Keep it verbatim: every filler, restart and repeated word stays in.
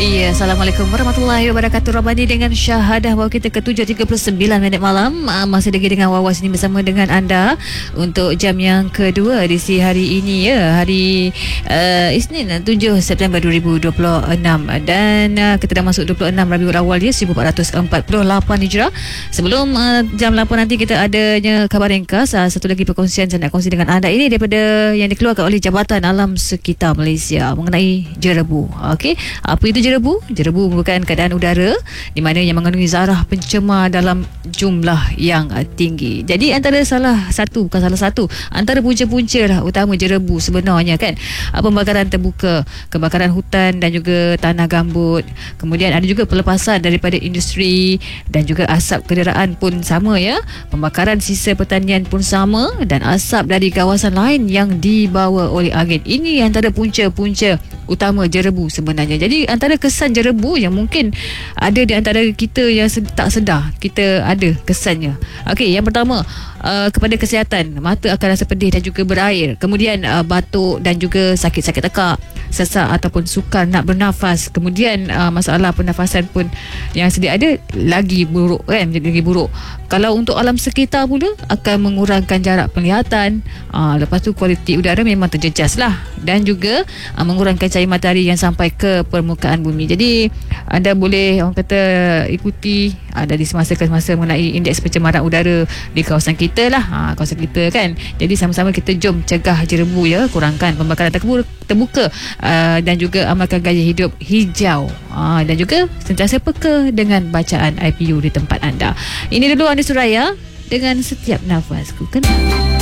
Iya, Assalamualaikum warahmatullahi wabarakatuh. Rabani dengan syahadah bahawa kita ke tujuh tiga puluh sembilan minit malam. uh, Masih lagi dengan Wawas ini bersama dengan anda untuk jam yang kedua edisi hari ini ya. Hari uh, Isnin tujuh September dua ribu dua puluh enam. Dan uh, kita dah masuk dua puluh enam Rabiul Awal ya, seribu empat ratus empat puluh lapan Hijrah. Sebelum uh, jam lapan nanti kita adanya khabar ringkas. uh, Satu lagi perkongsian saya nak kongsi dengan anda. Ini daripada yang dikeluarkan oleh Jabatan Alam Sekitar Malaysia mengenai jerebu. Okey, apa itu jerebu? Jerebu, jerebu merupakan keadaan udara di mana yang mengandungi zarah pencemar dalam jumlah yang tinggi. Jadi antara salah satu, bukan salah satu, antara punca-punca lah utama jerebu sebenarnya kan, pembakaran terbuka, kebakaran hutan dan juga tanah gambut. Kemudian ada juga pelepasan daripada industri dan juga asap kenderaan pun sama ya. Pembakaran sisa pertanian pun sama dan asap dari kawasan lain yang dibawa oleh angin. Ini antara punca-punca utama jerebu sebenarnya. Jadi antara kesan jerebu yang mungkin ada di antara kita yang tak sedar kita ada kesannya. Okey, yang pertama uh, kepada kesihatan, mata akan rasa pedih dan juga berair. Kemudian uh, batuk dan juga sakit-sakit tekak, sesak ataupun sukar nak bernafas. Kemudian uh, masalah pernafasan pun yang sedia ada lagi buruk kan, jadi lagi buruk. Kalau untuk alam sekitar pula akan mengurangkan jarak penglihatan. uh, Lepas tu kualiti udara memang terjejas lah. Dan juga uh, mengurangkan cahaya matahari yang sampai ke permukaan bumi. Jadi anda boleh orang kata ikuti uh, dari semasa ke semasa mengenai indeks pencemaran udara di kawasan kita lah, ha, kawasan kita kan. Jadi sama-sama kita jom cegah jerebu ya, kurangkan pembakaran terbuka, terbuka uh, dan juga amalkan gaya hidup hijau, uh, dan juga sentiasa peka dengan bacaan I P U di tempat anda. Ini dulu Andi Suraya dengan Setiap Nafasku Kenal.